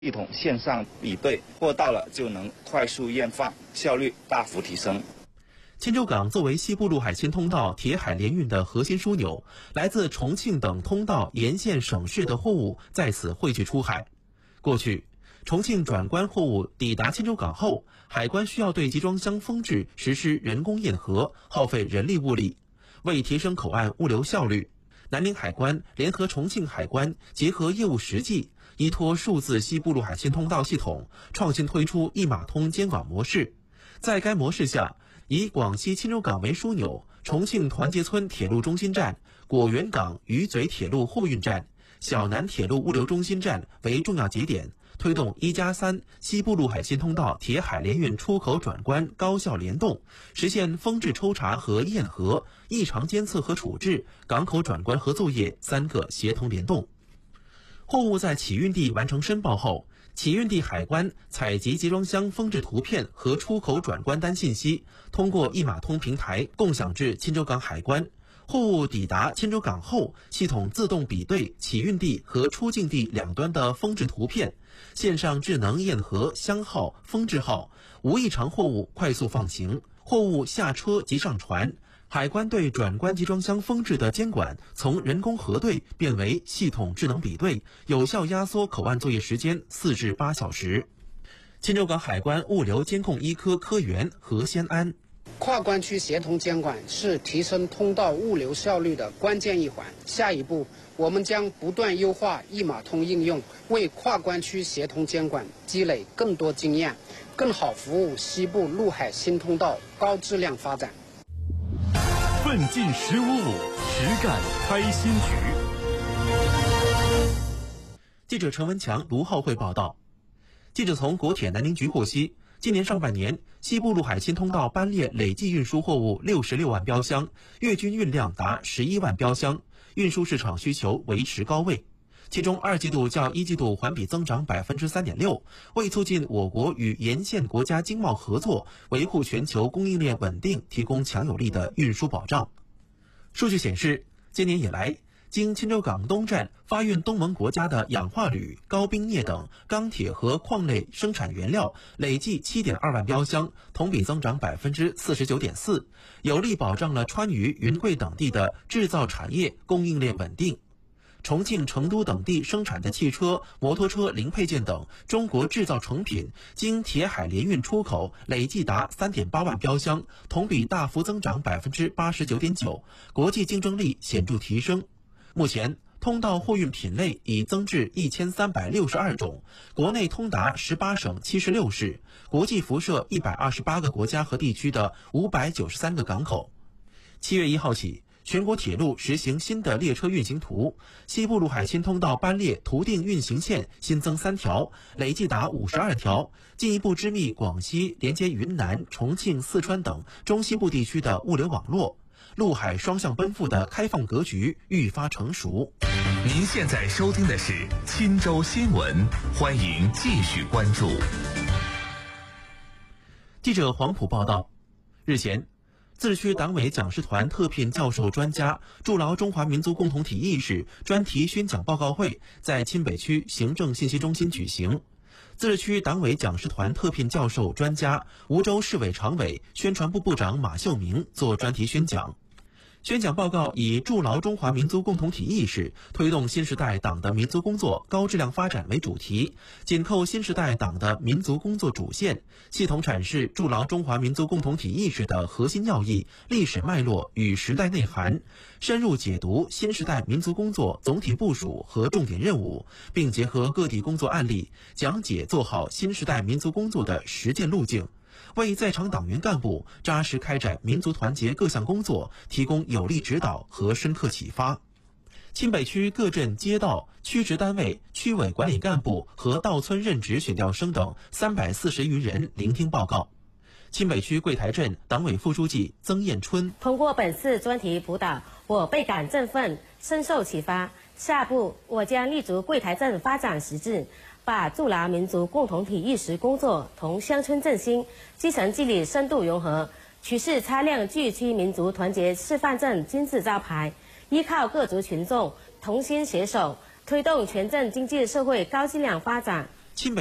系统线上比对，货到了就能快速验放，效率大幅提升。 钦州港作为西部陆海新通道铁海联运的核心枢纽，来自重庆等通道沿线省市的货物在此汇聚出海。过去，重庆转关货物抵达钦州港后，海关需要对集装箱封制实施人工验核，耗费人力物力。为提升口岸物流效率，南宁海关联合重庆海关结合业务实际，依托数字西部陆海新通道系统，创新推出一码通监管模式。在该模式下，以广西钦州港为枢纽，重庆团结村铁路中心站、果园港鱼嘴铁路货运站、小南铁路物流中心站为重要节点，推动1+3西部陆海新通道铁海联运出口转关高效联动，实现封制抽查和验核、异常监测和处置、港口转关和作业3个协同联动。货物在起运地完成申报后，起运地海关采集集装箱封制图片和出口转关单信息，通过一码通平台共享至钦州港海关。货物抵达钦州港后，系统自动比对起运地和出境地两端的封制图片，线上智能验核箱号、封制号，无异常货物快速放行，货物下车即上船。海关对转关集装箱封制的监管从人工核对变为系统智能比对，有效压缩口岸作业时间4至8小时。钦州港海关物流监控一科科员何先安： 跨关区协同监管是提升通道物流效率的关键一环。下一步，我们将不断优化一码通应用，为跨关区协同监管积累更多经验，更好服务西部陆海新通道高质量发展。 奋进15.5，实干开新局。 记者陈文强、卢浩慧报道。记者从国铁南宁局获悉，今年上半年，西部陆海新通道班列累计运输货物66万标箱，月均运量达11万标箱，运输市场需求维持高位。其中二季度较一季度环比增长3.6%，为促进我国与沿线国家经贸合作，维护全球供应链稳定提供强有力的运输保障。数据显示，今年以来，经钦州港东站发运东盟国家的氧化铝、高冰镍等钢铁和矿类生产原料累计7.2万标箱，同比增长49.4%，有力保障了川渝、云贵等地的制造产业供应链稳定。重庆、成都等地生产的汽车、摩托车零配件等中国制造成品，经铁海联运出口累计达3.8万标箱，同比大幅增长89.9%，国际竞争力显著提升。目前，通道货运品类已增至1362种，国内通达18省76市，国际辐射128个国家和地区的593个港口。7月1号起，全国铁路实行新的列车运行图，西部陆海新通道班列图定运行线新增3条，累计达52条，进一步织密广西连接云南、重庆、四川等中西部地区的物流网络，陆海双向奔赴的开放格局愈发成熟。 您现在收听的是钦州新闻，欢迎继续关注。 记者黄埔报道，日前，自治区党委讲师团特聘教授专家筑牢中华民族共同体意识专题宣讲报告会在钦北区行政信息中心举行。自治区党委讲师团特聘教授专家、梧州市委常委、宣传部部长马秀明作专题宣讲。宣讲报告以筑牢中华民族共同体意识，推动新时代党的民族工作高质量发展为主题，紧扣新时代党的民族工作主线，系统阐释筑牢中华民族共同体意识的核心要义、历史脉络与时代内涵，深入解读新时代民族工作总体部署和重点任务，并结合各地工作案例，讲解做好新时代民族工作的实践路径，为在场党员干部扎实开展民族团结各项工作提供有力指导和深刻启发。钦北区各镇街道、区直单位、区委管理干部和到村任职选调生等340余人聆听报告。钦北区桂台镇党委副书记曾艳春： 通过本次专题辅导，我倍感振奋，深受启发。下步我将立足桂台镇发展实质，把筑牢民族共同体意识工作同乡村振兴、基层纪律深度融合，取势擦亮聚区民族团结示范镇金字招牌，依靠各族群众同心携手，推动全镇经济社会高质量发展。